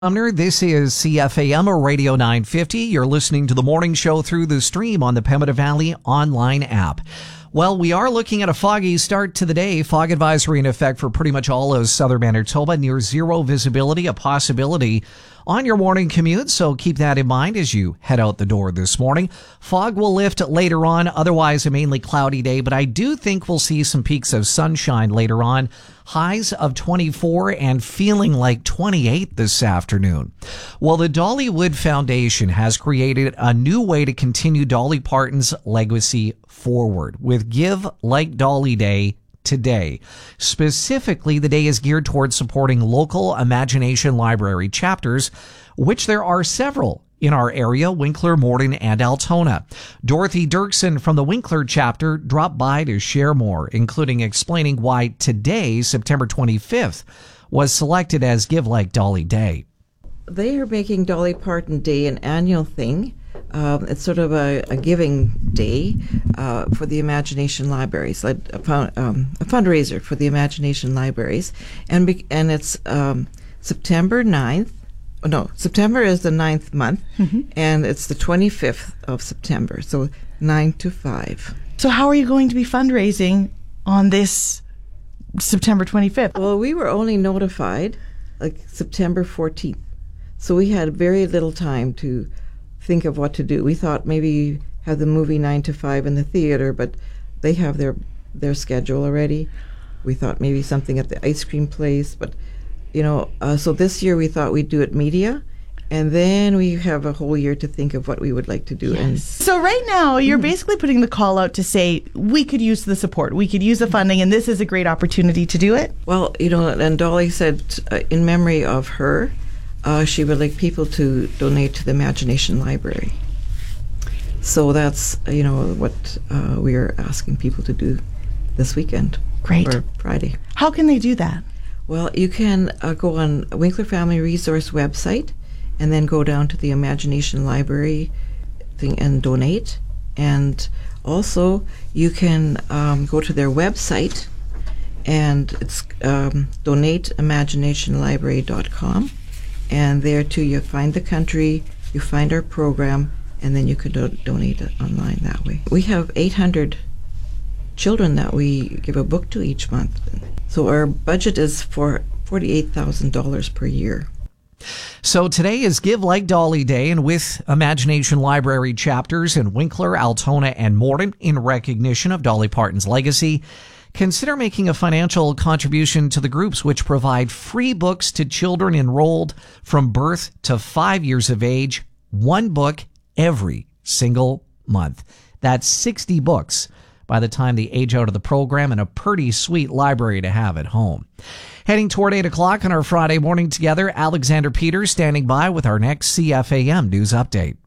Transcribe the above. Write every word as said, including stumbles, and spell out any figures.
Sumner, this is C F A M Radio nine fifty. You're listening to the morning show through the stream on the Pembina Valley online app. Well, we are looking at a foggy start to the day. Fog advisory in effect for pretty much all of southern Manitoba. Near zero visibility, a possibility on your morning commute, so keep that in mind as you head out the door this morning. Fog will lift later on, otherwise a mainly cloudy day, but I do think we'll see some peaks of sunshine later on. Highs of twenty-four and feeling like twenty-eight this afternoon. Well, the Dollywood Foundation has created a new way to continue Dolly Parton's legacy forward with Give Like Dolly Day today. Specifically, the day is geared towards supporting local Imagination Library chapters, which there are several in our area, Winkler, Morden, and Altona. Dorothy Dirksen from the Winkler chapter dropped by to share more, including explaining why today, September twenty-fifth, was selected as Give Like Dolly Day. They are making Dolly Parton Day an annual thing. Um, it's sort of a, a giving day uh, for the Imagination Libraries, like a, fun, um, a fundraiser for the Imagination Libraries. And, be, and it's um, September ninth. Oh, no, September is the ninth month, mm-hmm. and it's the twenty-fifth of September, so nine to five. So how are you going to be fundraising on this September twenty-fifth? Well, we were only notified like September fourteenth, so we had very little time to think of what to do. We thought maybe have the movie nine to five in the theater, but they have their their schedule already. We thought maybe something at the ice cream place, but you know, uh, so this year we thought we'd do it media, and then we have a whole year to think of what we would like to do. Yes. And so right now you're mm-hmm. basically putting the call out to say we could use the support, we could use the funding, and this is a great opportunity to do it. Well, you know, and Dolly said uh, in memory of her, uh, she would like people to donate to the Imagination Library. So that's, you know, what uh, we are asking people to do this weekend. Great. Or Friday. How can they do that? Well, you can uh, go on Winkler Family Resource website and then go down to the Imagination Library thing and donate. And also, you can um, go to their website, and it's um, donate imagination library dot com. And there, too, you find the country, you find our program, and then you can do- donate it online that way. We have eight hundred children that we give a book to each month. So our budget is for forty-eight thousand dollars per year. So today is Give Like Dolly Day, and with Imagination Library chapters in Winkler, Altona, and Morden in recognition of Dolly Parton's legacy, consider making a financial contribution to the groups which provide free books to children enrolled from birth to five years of age, one book every single month. That's sixty books by the time they age out of the program, and a pretty sweet library to have at home. Heading toward eight o'clock on our Friday morning together, Alexander Peters standing by with our next C F A M News Update.